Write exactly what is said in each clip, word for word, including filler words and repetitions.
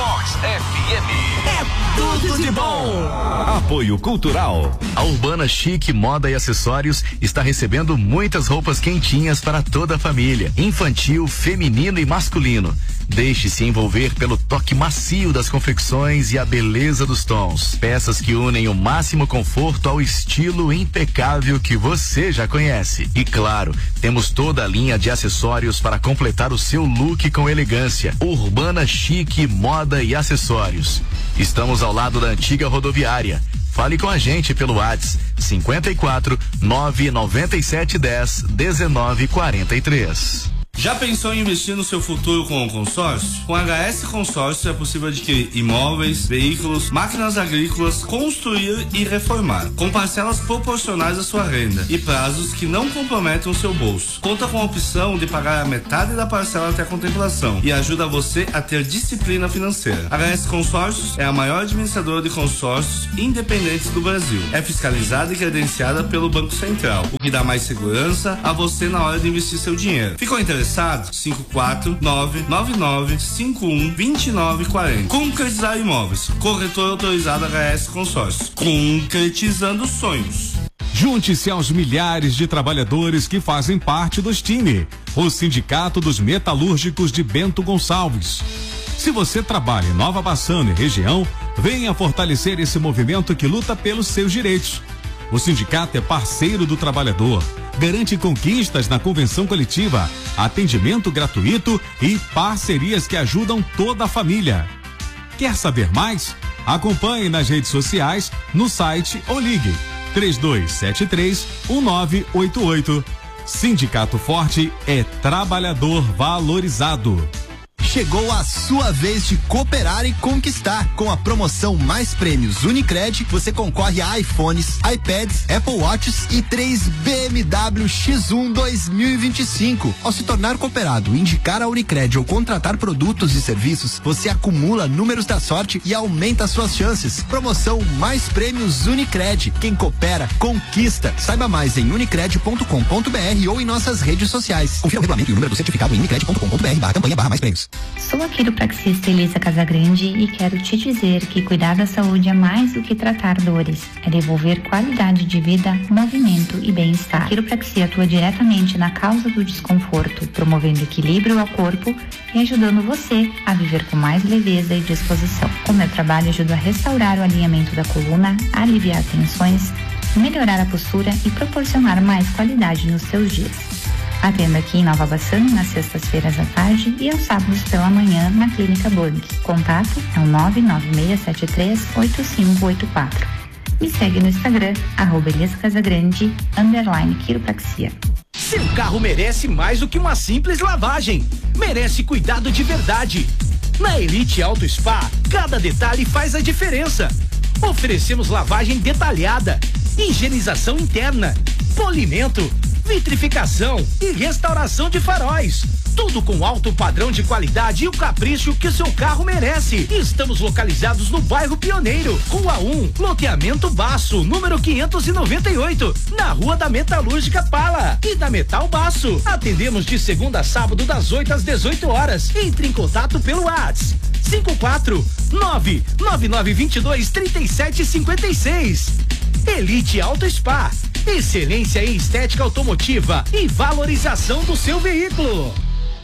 Vox F M. É tudo de bom. Apoio Cultural. A Urbana Chique Moda e Acessórios está recebendo muitas roupas quentinhas para toda a família, infantil, feminino e masculino. Deixe-se envolver pelo toque macio das confecções e a beleza dos tons. Peças que unem o máximo conforto ao estilo impecável que você já conhece. E claro, temos toda a linha de acessórios para completar o seu look com elegância. Urbana Chique Moda e Acessórios. Estamos ao lado da antiga rodoviária. Fale com a gente pelo WhatsApp cinquenta e quatro, nove noventa e sete, dez, dezenove, quarenta e três. Já pensou em investir no seu futuro com o consórcio? Com H S Consórcio é possível adquirir imóveis, veículos, máquinas agrícolas, construir e reformar, com parcelas proporcionais à sua renda e prazos que não comprometem o seu bolso. Conta com a opção de pagar a metade da parcela até a contemplação e ajuda você a ter disciplina financeira. H S Consórcios é a maior administradora de consórcios independentes do Brasil. É fiscalizada e credenciada pelo Banco Central, o que dá mais segurança a você na hora de investir seu dinheiro. Ficou interessado? cinco quatro nove nove nove cinco um dois nove quatro zero. Concretizar Imóveis. Corretor autorizado H S Consórcio. Concretizando sonhos. Junte-se aos milhares de trabalhadores que fazem parte dos time. O Sindicato dos Metalúrgicos de Bento Gonçalves. Se você trabalha em Nova Bassano e região, venha fortalecer esse movimento que luta pelos seus direitos. O sindicato é parceiro do trabalhador, garante conquistas na convenção coletiva, atendimento gratuito e parcerias que ajudam toda a família. Quer saber mais? Acompanhe nas redes sociais, no site ou ligue três dois sete três, um nove oito oito. Sindicato Forte é trabalhador valorizado. Chegou a sua vez de cooperar e conquistar. Com a promoção Mais Prêmios Unicred, você concorre a iPhones, iPads, Apple Watches e três B M W X um dois mil e vinte e cinco. Ao se tornar cooperado, indicar a Unicred ou contratar produtos e serviços, você acumula números da sorte e aumenta suas chances. Promoção Mais Prêmios Unicred. Quem coopera, conquista. Saiba mais em unicred ponto com ponto br ou em nossas redes sociais. Confira o regulamento e o número do certificado em unicred ponto com ponto br barra campanha barra mais prêmios. Sou a quiropraxista Elisa Casagrande e quero te dizer que cuidar da saúde é mais do que tratar dores. É devolver qualidade de vida, movimento e bem-estar. A quiropraxia atua diretamente na causa do desconforto, promovendo equilíbrio ao corpo e ajudando você a viver com mais leveza e disposição. O meu trabalho ajuda a restaurar o alinhamento da coluna, a aliviar tensões, melhorar a postura e proporcionar mais qualidade nos seus dias. Atendo aqui em Nova Bassano nas sextas-feiras à tarde e aos sábados pela manhã na Clínica Blanc. Contato é o nove nove seis sete três, oito cinco oito quatro. Me segue no Instagram, arroba Elias Casagrande, underline quiropraxia. Seu carro merece mais do que uma simples lavagem. Merece cuidado de verdade. Na Elite Auto Spa, cada detalhe faz a diferença. Oferecemos lavagem detalhada, higienização interna, polimento, vitrificação e restauração de faróis. Tudo com alto padrão de qualidade e o capricho que seu carro merece. Estamos localizados no bairro Pioneiro, Rua um, loteamento Baço, número quinhentos e noventa e oito, na Rua da Metalúrgica Pala e da Metal Baço. Atendemos de segunda a sábado das oito às dezoito horas. Entre em contato pelo WhatsApp cinco quatro nove nove nove dois dois, três sete cinco seis. Elite Auto Spa. Excelência em estética automotiva e valorização do seu veículo.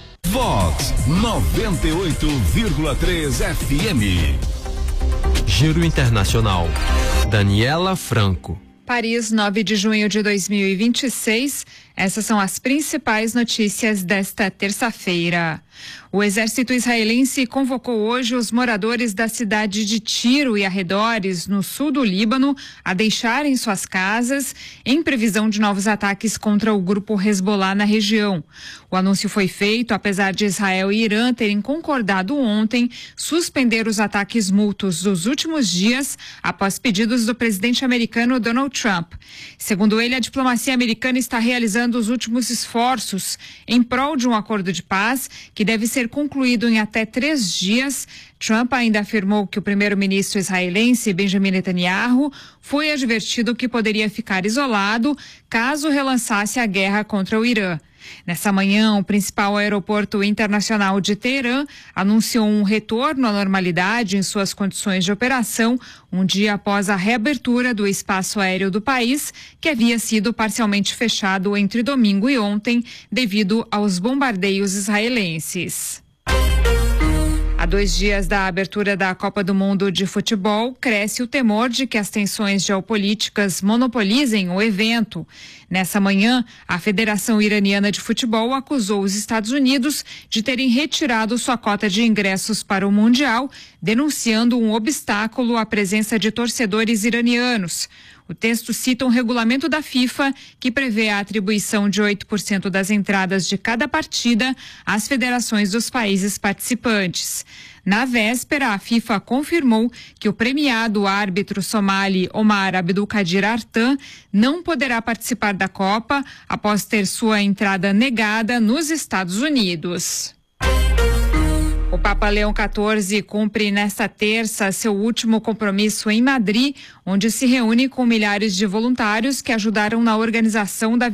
Vox noventa e oito vírgula três F M. Giro Internacional. Daniela Franco. Paris, nove de junho de dois mil e vinte e seis. Essas são as principais notícias desta terça-feira. O exército israelense convocou hoje os moradores da cidade de Tiro e arredores, no sul do Líbano, a deixarem suas casas em previsão de novos ataques contra o grupo Hezbollah na região. O anúncio foi feito apesar de Israel e Irã terem concordado ontem suspender os ataques mútuos dos últimos dias após pedidos do presidente americano Donald Trump. Segundo ele, a diplomacia americana está realizando os últimos esforços em prol de um acordo de paz que deve ser concluído em até três dias. Trump ainda afirmou que o primeiro-ministro israelense Benjamin Netanyahu foi advertido que poderia ficar isolado caso relançasse a guerra contra o Irã. Nessa manhã, o principal aeroporto internacional de Teherã anunciou um retorno à normalidade em suas condições de operação, um dia após a reabertura do espaço aéreo do país, que havia sido parcialmente fechado entre domingo e ontem devido aos bombardeios israelenses. Há dois dias da abertura da Copa do Mundo de Futebol, cresce o temor de que as tensões geopolíticas monopolizem o evento. Nessa manhã, a Federação Iraniana de Futebol acusou os Estados Unidos de terem retirado sua cota de ingressos para o Mundial, denunciando um obstáculo à presença de torcedores iranianos. O texto cita um regulamento da FIFA que prevê a atribuição de oito por cento das entradas de cada partida às federações dos países participantes. Na véspera, a FIFA confirmou que o premiado árbitro somali Omar Abdulkadir Artan não poderá participar da Copa após ter sua entrada negada nos Estados Unidos. O Papa Leão quatorze cumpre nesta terça seu último compromisso em Madrid, onde se reúne com milhares de voluntários que ajudaram na organização da